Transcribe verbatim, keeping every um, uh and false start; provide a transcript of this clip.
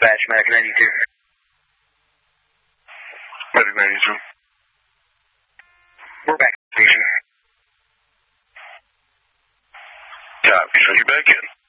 Dispatch, Medic ninety-two. Medic ninety-two. We're back at the station. Copy. Are you back in?